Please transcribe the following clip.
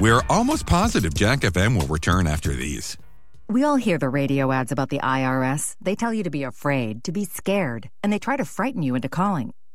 We're almost positive Jack FM will return after these. We all hear the radio ads about the IRS. They tell you to be afraid, to be scared, and they try to frighten you into calling.